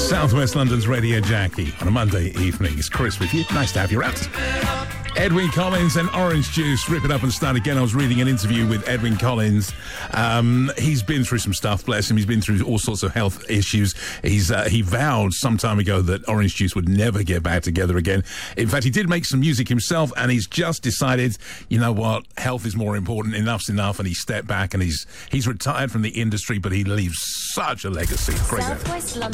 Southwest London's Radio Jackie on a Monday evening. It's Chris with you. Nice to have you around. Edwyn Collins and Orange Juice, Rip It Up and Start Again. I was reading an interview with Edwyn Collins. He's been through some stuff, bless him. He's been through all sorts of health issues. He vowed some time ago that Orange Juice would never get back together again. In fact, he did make some music himself, and he's just decided, you know what, health is more important, enough's enough, and he stepped back, and he's retired from the industry, but he leaves such a legacy. Great.